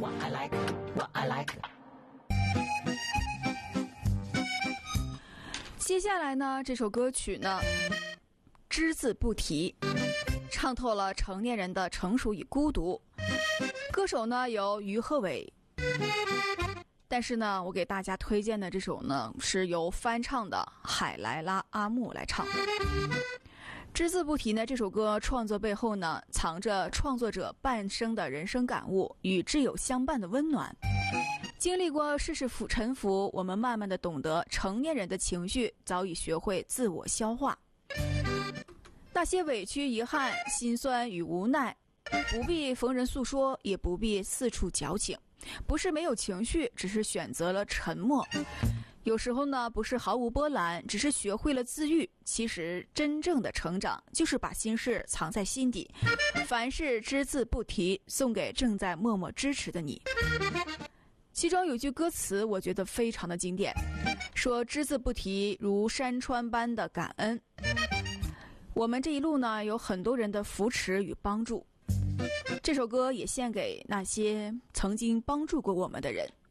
what I like, what I like。 接下来呢，这首歌曲呢，只字不提，唱透了成年人的成熟与孤独。歌手呢由于和伟，但是呢，我给大家推荐的这首呢是由翻唱的海莱拉阿木来唱的。只字不提呢，这首歌创作背后呢，藏着创作者半生的人生感悟与挚友相伴的温暖。经历过世事沉浮，我们慢慢的懂得，成年人的情绪早已学会自我消化。那些委屈、遗憾、心酸与无奈，不必逢人诉说，也不必四处矫情。不是没有情绪，只是选择了沉默。有时候呢，不是毫无波澜，只是学会了自愈。其实真正的成长就是把心事藏在心底，凡事只字不提，送给正在默默支持的你。其中有句歌词我觉得非常的经典，说只字不提如山川般的感恩。我们这一路呢，有很多人的扶持与帮助，这首歌也献给那些曾经帮助过我们的人。